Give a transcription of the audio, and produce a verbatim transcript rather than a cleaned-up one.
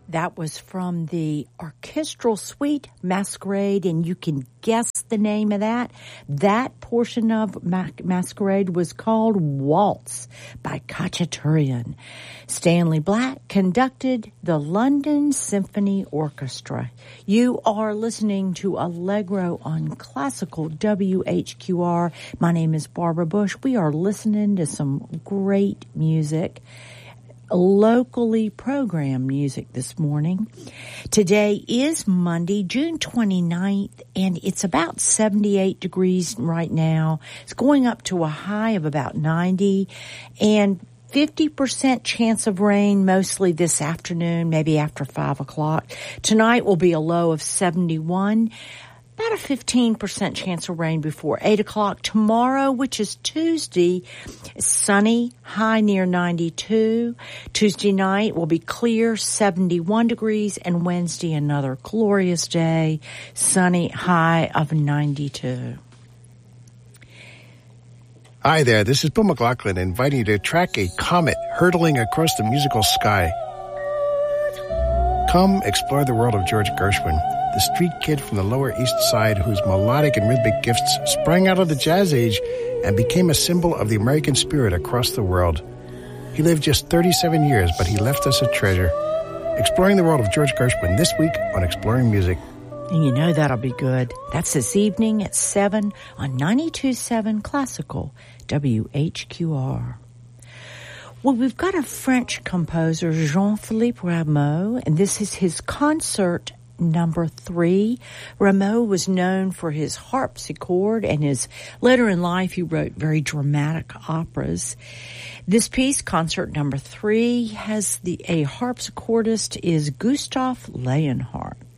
That was from the orchestral suite Masquerade, and you can guess the name of that. That portion of Ma- Masquerade was called Waltz by Khachaturian. Stanley Black conducted the London Symphony Orchestra. You are listening to Allegro on Classical W H Q R. My name is Barbara Bush. We are listening to some great music. Locally programmed music this morning. Today is Monday, June twenty-ninth, and it's about seventy-eight degrees right now. It's going up to a high of about ninety, and fifty percent chance of rain mostly this afternoon, maybe after five o'clock. Tonight will be a low of seventy-one. About a fifteen percent chance of rain before eight o'clock. Tomorrow, which is Tuesday, sunny, high near ninety-two. Tuesday night will be clear, seventy-one degrees, and Wednesday another glorious day, sunny, high of ninety-two. Hi there, this is Bill McLaughlin inviting you to track a comet hurtling across the musical sky. Come explore the world of George Gershwin, the street kid from the Lower East Side whose melodic and rhythmic gifts sprang out of the jazz age and became a symbol of the American spirit across the world. He lived just thirty-seven years, but he left us a treasure. Exploring the world of George Gershwin this week on Exploring Music. And you know that'll be good. That's this evening at seven on ninety-two point seven Classical W H Q R. Well, we've got a French composer, Jean-Philippe Rameau, and this is his concert number three. Rameau was known for his harpsichord, and his later in life he wrote very dramatic operas. This piece, concert number three, has the a harpsichordist is Gustav Leonhardt.